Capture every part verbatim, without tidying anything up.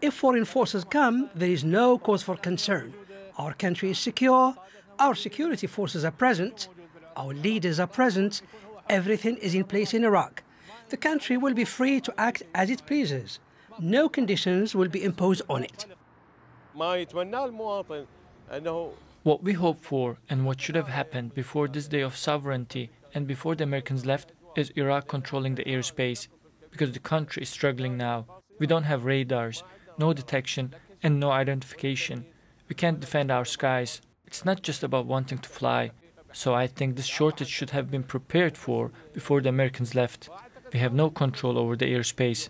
If foreign forces come, there is no cause for concern. Our country is secure, our security forces are present, our leaders are present, everything is in place in Iraq. The country will be free to act as it pleases. No conditions will be imposed on it. What we hope for and what should have happened before this day of sovereignty and before the Americans left is Iraq controlling the airspace, because the country is struggling now. We don't have radars, no detection and no identification. We can't defend our skies. It's not just about wanting to fly. So I think this shortage should have been prepared for before the Americans left. We have no control over the airspace.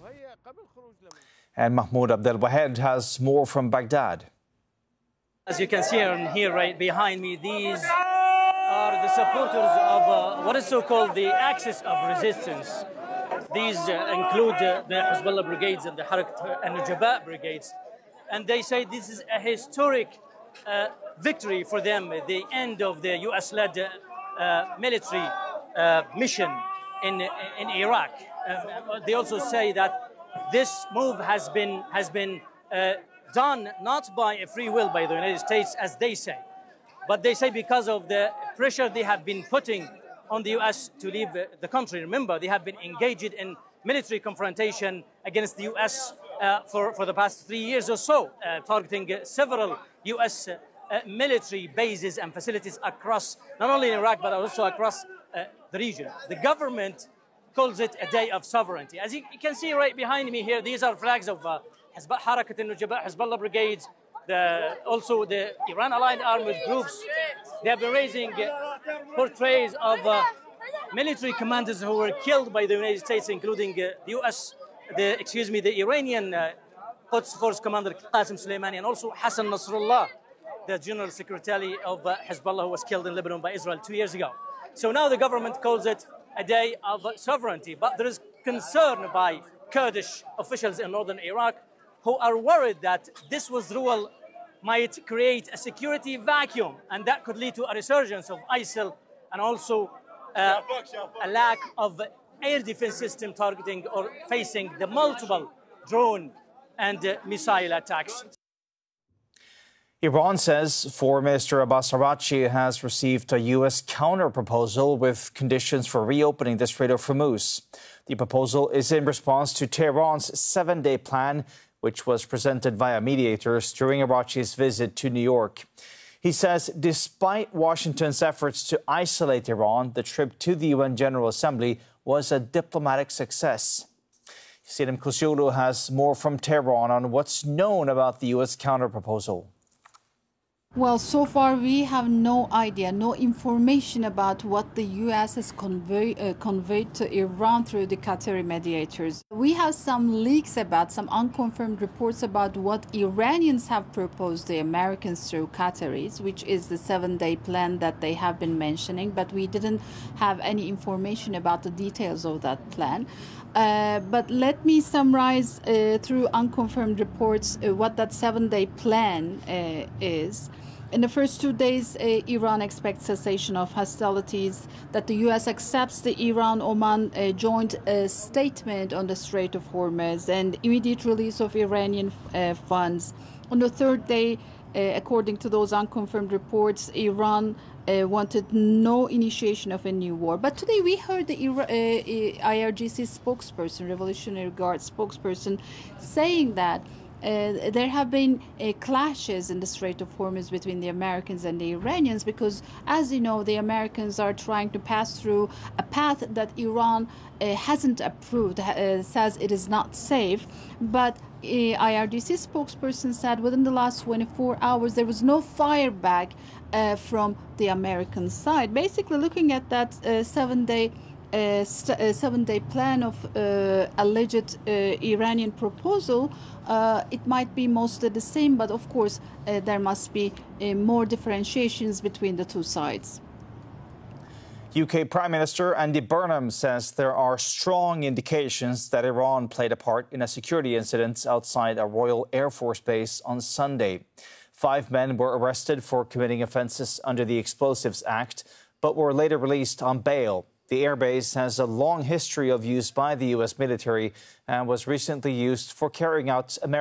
And Mahmoud Abdelwahed has more from Baghdad. As you can see here right behind me, these are the supporters of uh, what is so-called the axis of resistance. These uh, include uh, the Hezbollah brigades and the Harakat al-Nujaba brigades. And they say this is a historic uh, victory for them, the end of the U S-led uh, military uh, mission in, in Iraq. Uh, they also say that this move has been, has been uh, done not by a free will by the United States, as they say, but they say because of the pressure they have been putting on the U S to leave the country. Remember, they have been engaged in military confrontation against the U S uh, for, for the past three years or so, uh, targeting uh, several U S uh, uh, military bases and facilities across, not only in Iraq, but also across uh, the region. The government calls it a day of sovereignty. As you can see right behind me here, these are flags of uh, Harakat al-Nujaba, Hezbollah brigades, the, also the Iran-aligned armed groups. They have been raising uh, portraits of uh, military commanders who were killed by the United States, including uh, the U S, the, excuse me, the Iranian uh, Quds Force commander Qasem Soleimani, and also Hassan Nasrallah, the general secretary of uh, Hezbollah, who was killed in Lebanon by Israel two years ago. So now the government calls it a day of sovereignty, but there is concern by Kurdish officials in northern Iraq who are worried that this withdrawal might create a security vacuum, and that could lead to a resurgence of ISIL and also uh, a lack of air defense system targeting or facing the multiple drone and uh, missile attacks. Iran says Foreign Minister Abbas Araghchi has received a U S counter-proposal with conditions for reopening the Strait of Hormuz. The proposal is in response to Tehran's seven-day plan, which was presented via mediators during Araghchi's visit to New York. He says despite Washington's efforts to isolate Iran, the trip to the U N General Assembly was a diplomatic success. Sinem Kosciuszko has more from Tehran on what's known about the U S counter-proposal. Well, so far we have no idea, no information about what the U S has convey, uh, conveyed to Iran through the Qatari mediators. We have some leaks about, some unconfirmed reports about what Iranians have proposed the Americans through Qataris, which is the seven-day plan that they have been mentioning, but we didn't have any information about the details of that plan. Uh, but let me summarize uh, through unconfirmed reports uh, what that seven-day plan uh, is. In the first two days, uh, Iran expects cessation of hostilities, that the U S accepts the Iran-Oman uh, joint uh, statement on the Strait of Hormuz, and immediate release of Iranian uh, funds. On the third day, uh, according to those unconfirmed reports, Iran uh, wanted no initiation of a new war. But today we heard the uh, I R G C spokesperson, Revolutionary Guard spokesperson, saying that Uh, there have been uh, clashes in the Strait of Hormuz between the Americans and the Iranians because, as you know, the Americans are trying to pass through a path that Iran uh, hasn't approved, uh, says it is not safe. But uh, I R G C spokesperson said within the last twenty-four hours there was no fireback uh, from the American side. Basically, looking at that uh, seven-day Uh, st- uh, seven-day plan of uh, alleged uh, Iranian proposal, uh, it might be mostly the same, but of course uh, there must be uh, more differentiations between the two sides. U K Prime Minister Andy Burnham says there are strong indications that Iran played a part in a security incident outside a Royal Air Force base on Sunday. Five men were arrested for committing offences under the Explosives Act, but were later released on bail. The airbase has a long history of use by the U S military and was recently used for carrying out American